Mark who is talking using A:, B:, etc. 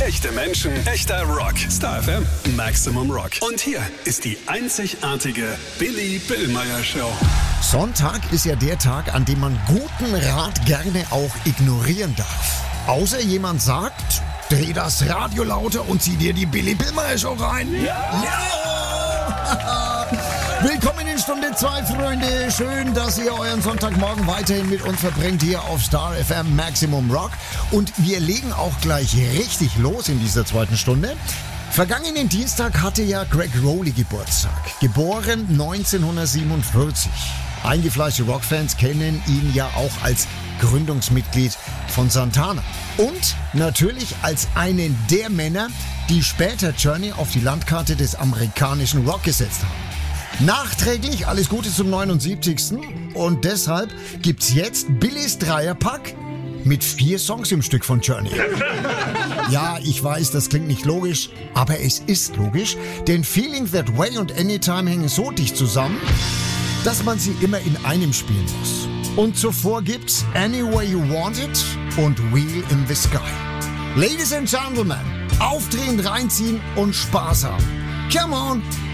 A: Echte Menschen, echter Rock. Star FM, Maximum Rock. Und hier ist die einzigartige Billy Billmeyer Show.
B: Sonntag ist ja der Tag, an dem man guten Rat gerne auch ignorieren darf. Außer jemand sagt, dreh das Radio lauter und zieh dir die Billy Billmeyer Show rein. Ja! Willkommen in Stunde 2, Freunde. Schön, dass ihr euren Sonntagmorgen weiterhin mit uns verbringt hier auf Star FM Maximum Rock. Und wir legen auch gleich richtig los in dieser zweiten Stunde. Vergangenen Dienstag hatte ja Greg Rowley Geburtstag. Geboren 1947. Eingefleischte Rockfans kennen ihn ja auch als Gründungsmitglied von Santana. Und natürlich als einen der Männer, die später Journey auf die Landkarte des amerikanischen Rock gesetzt haben. Nachträglich alles Gute zum 79. Und deshalb gibt's jetzt Billys Dreierpack mit 4 Songs im Stück von Journey. Ja, ich weiß, das klingt nicht logisch, aber es ist logisch, denn Feeling That Way und Anytime hängen so dicht zusammen, dass man sie immer in einem spielen muss. Und zuvor gibt's Any Way You Want It und Wheel in the Sky. Ladies and Gentlemen, aufdrehen, reinziehen und Spaß haben. Come on!